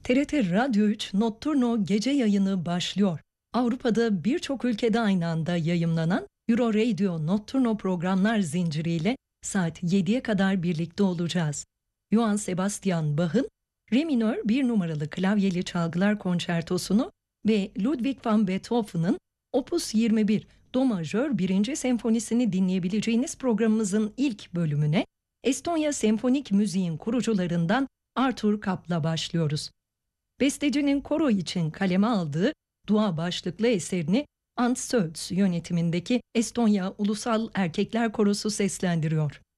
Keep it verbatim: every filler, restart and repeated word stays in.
T R T Radyo üç Notturno gece yayını başlıyor. Avrupa'da birçok ülkede aynı anda yayımlanan Euro Radio Notturno programlar zinciriyle saat yediye kadar birlikte olacağız. Johann Sebastian Bach'ın Re minör bir numaralı klavyeli çalgılar konçertosunu ve Ludwig van Beethoven'ın Opus yirmi bir Do majör birinci senfonisini dinleyebileceğiniz programımızın ilk bölümüne Estonya senfonik müziğin kurucularından Arthur Kapp'la başlıyoruz. Bestecinin koro için kaleme aldığı Dua başlıklı eserini Ants Söz yönetimindeki Estonya Ulusal Erkekler Korosu seslendiriyor.